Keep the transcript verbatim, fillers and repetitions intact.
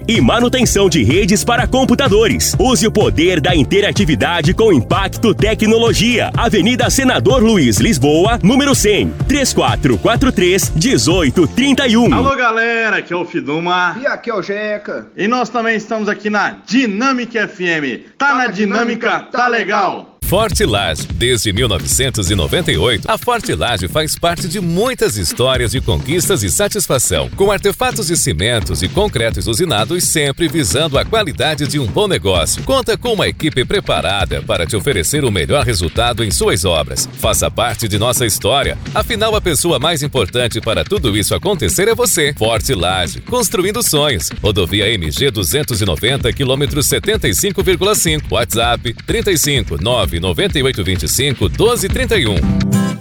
e manutenção de redes para computadores. Use o poder da interatividade com Impacto Tecnologia. Avenida Senador Luiz Lisboa, número cem, três quatro quatro três, um oito três um. Alô, galera, aqui é o Fiduma. E aqui é o Jeca. E nós também estamos aqui na Dinâmica F M. Tá, tá na Dinâmica, Dinâmica tá legal. Forte Laje. Desde mil novecentos e noventa e oito, a Forte Laje faz parte de muitas histórias de conquistas e satisfação, com artefatos de cimentos e concretos usinados, sempre visando a qualidade de um bom negócio. Conta com uma equipe preparada para te oferecer o melhor resultado em suas obras. Faça parte de nossa história, afinal a pessoa mais importante para tudo isso acontecer é você. Forte Laje, construindo sonhos. Rodovia M G duzentos e noventa, quilômetro setenta e cinco vírgula cinco. WhatsApp trinta e cinco, nove nove oito dois cinco, um dois três um.